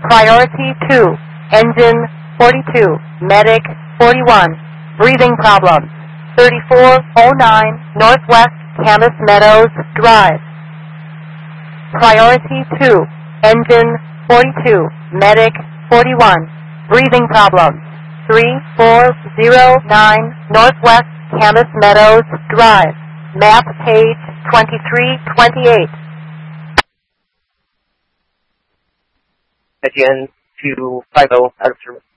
Priority 2, engine 42, medic 41, breathing problems, 3409 Northwest Camas Meadows Drive. Priority 2, engine 42, medic 41, breathing problems, 3409 Northwest Camas Meadows Drive. Map page 2328. Again, 250 out of service.